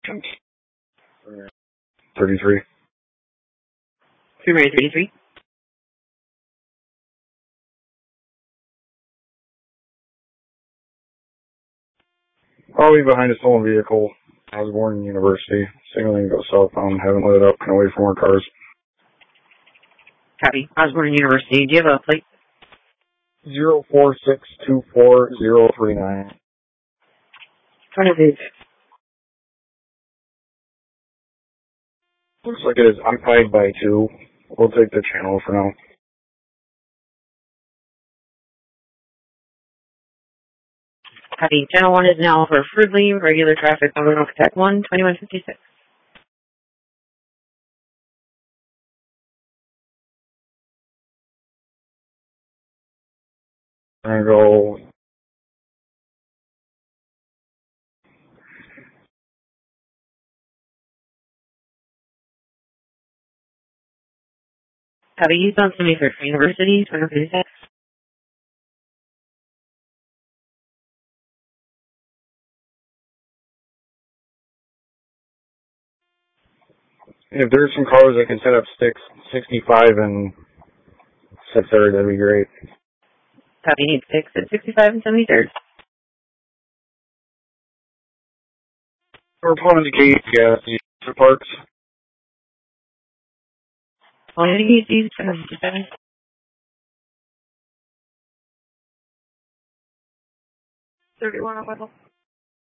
33. Primary 33. Probably behind a stolen vehicle. Osborne University. Signaling goes southbound. Haven't lit it up. Can wait for more cars. Copy. Osborne University. Do you have a plate? 04624-039. Front of it. Looks like it is occupied by 2. We'll take the channel for now. Copy. Channel 1 is now for Fridley, regular traffic, number contact 1, 2156. I'm gonna go. Copy. Eastbound 73rd University, 2156. If there's some cars that can set up 65 and 630, that'd be great. Copy. Need 6 at 65 and 73rd. We're pulling the gate, yeah, the parks. Only the ECs, 757. 31 on level.